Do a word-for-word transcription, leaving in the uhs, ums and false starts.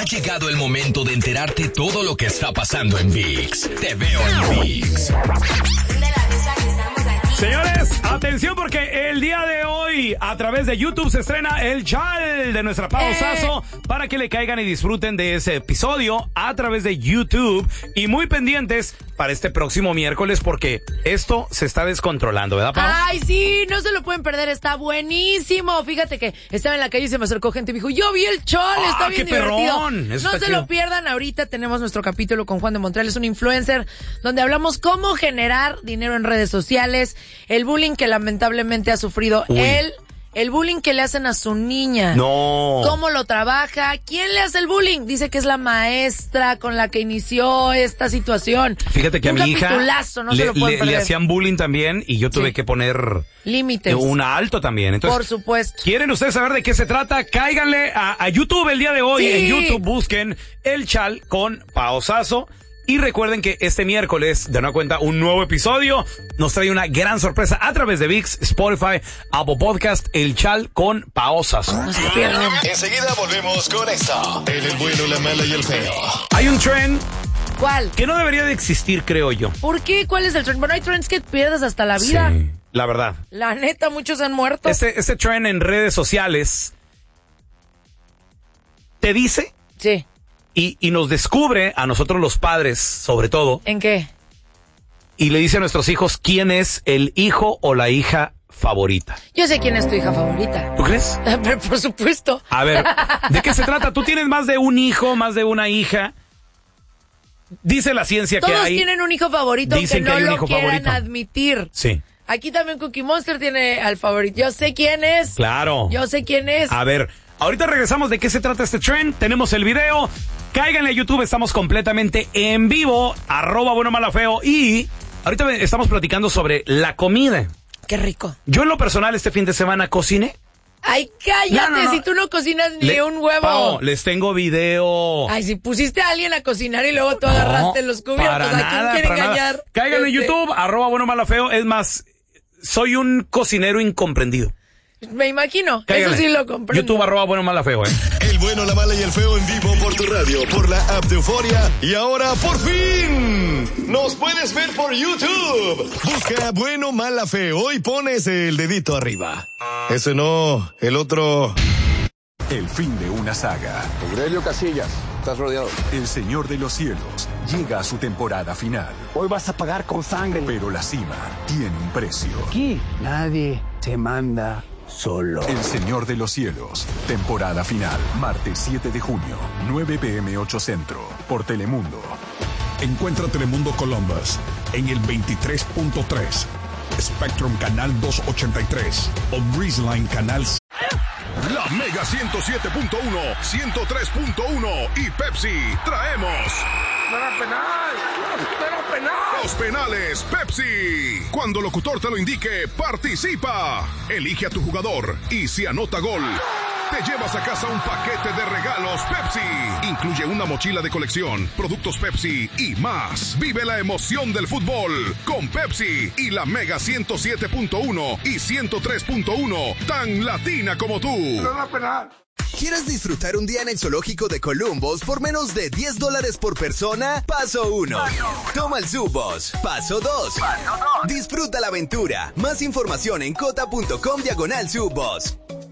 llegado el momento de enterarte todo lo que está pasando en ViX. Te veo en ViX. Señores, atención porque el día de hoy a través de YouTube se estrena El Chal de nuestra Pao Sasso eh. para que le caigan y disfruten de ese episodio a través de YouTube y muy pendientes para este próximo miércoles porque esto se está descontrolando, ¿verdad, Pao? Ay, sí, no se lo pueden perder, está buenísimo. Fíjate que estaba en la calle y se me acercó gente y me dijo, yo vi El Chal, está ah, bien qué divertido. Perrón. Eso no se chido. lo pierdan, ahorita tenemos nuestro capítulo con Juan de Montreal, es un influencer donde hablamos cómo generar dinero en redes sociales, el bullying que lamentablemente ha sufrido Uy. él, el bullying que le hacen a su niña. No. ¿Cómo lo trabaja? ¿Quién le hace el bullying? Dice que es la maestra con la que inició esta situación. Fíjate que un a mi hija no le, se lo le, le hacían bullying también y yo tuve sí. que poner límites. Un alto también. Entonces, por supuesto. ¿Quieren ustedes saber de qué se trata? Cáiganle a, a YouTube el día de hoy. Sí. En YouTube busquen El Chal con Pao Sasso. Y recuerden que este miércoles, de una cuenta, un nuevo episodio nos trae una gran sorpresa a través de ViX, Spotify, Apple Podcast, El Chal con Pao Sasso. No se pierdan. Enseguida volvemos con esto. El, el bueno, la mala y el feo. Hay un trend. ¿Cuál? Que no debería de existir, creo yo. ¿Por qué? ¿Cuál es el trend? Bueno, hay trends que pierdes hasta la vida. Sí, la verdad. La neta, muchos han muerto. Este, este trend en redes sociales te dice... Sí. Y, y nos descubre a nosotros los padres, sobre todo. ¿En qué? Y le dice a nuestros hijos quién es el hijo o la hija favorita. Yo sé quién es tu hija favorita. ¿Tú crees? Pero por supuesto. A ver, ¿de qué se trata? ¿Tú tienes más de un hijo, más de una hija? Dice la ciencia Todos que hay... Todos tienen un hijo favorito, dicen que no que hay un lo hijo quieran favorito. admitir. Sí. Aquí también Cookie Monster tiene al favorito. Yo sé quién es. Claro. Yo sé quién es. A ver, ahorita regresamos de qué se trata este trend. Tenemos el video. Cáiganle a YouTube, estamos completamente en vivo. Arroba bueno, mala, feo. Y ahorita estamos platicando sobre la comida. Qué rico. Yo en lo personal este fin de semana cociné. Ay, cállate, no, no, no. Si tú no cocinas ni Le, un huevo. Pao, les tengo video. Ay, si pusiste a alguien a cocinar y luego tú no, agarraste los cubiertos, ¿a quién quiere engañar? Cáiganle en YouTube, arroba bueno, mala, feo. Es más, soy un cocinero incomprendido. Me imagino, Cáigale. Eso sí lo comprendo. YouTube, arroba bueno, mala, feo, eh. El bueno, la mala y el feo en vivo por tu radio, por la app de Euforia. Y ahora, por fin, nos puedes ver por YouTube. Busca bueno, mala, feo y pones el dedito arriba. Ese no, el otro. El fin de una saga. Aurelio Casillas, estás rodeado. El Señor de los Cielos llega a su temporada final. Hoy vas a pagar con sangre. Pero la cima tiene un precio. Aquí nadie se manda solo. El Señor de los Cielos, temporada final, martes siete de junio, nueve pm ocho Centro, por Telemundo. Encuentra Telemundo Columbus en el veintitrés punto tres, Spectrum Canal doscientos ochenta y tres o Breezeline Canal... La Mega ciento siete punto uno, ciento tres punto uno y Pepsi traemos... ¡No era penal! ¡No era penal! Los penales Pepsi. Cuando el locutor te lo indique, participa. Elige a tu jugador y si anota gol, te llevas a casa un paquete de regalos Pepsi. Incluye una mochila de colección, productos Pepsi y más. Vive la emoción del fútbol con Pepsi y la Mega ciento siete punto uno y ciento tres punto uno, tan latina como tú. ¡No era penal! ¿Quieres disfrutar un día en el zoológico de Columbus por menos de diez dólares por persona? Paso uno. Toma el Subos. Paso dos. Disfruta la aventura. Más información en cota punto com diagonal Subos.